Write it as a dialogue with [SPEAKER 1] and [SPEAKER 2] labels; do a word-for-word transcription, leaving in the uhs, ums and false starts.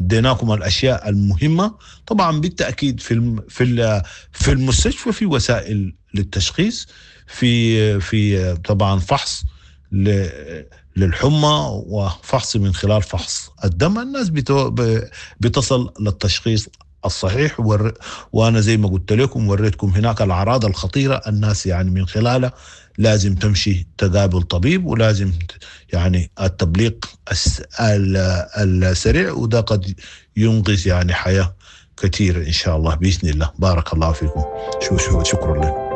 [SPEAKER 1] اديناكم الاشياء المهمه. طبعا بالتاكيد في الم في في المستشفى في وسائل للتشخيص، في في طبعا فحص للحمى وفحص من خلال فحص الدم. الناس بتصل للتشخيص الصحيح، وانا زي ما قلت لكم وريتكم هناك الاعراض الخطيره الناس يعني من خلالها لازم تمشي تقابل طبيب، ولازم يعني التبليغ السريع، وده قد ينقذ يعني حياه كثيره ان شاء الله باذن الله. بارك الله فيكم. شو شو شكرا لك.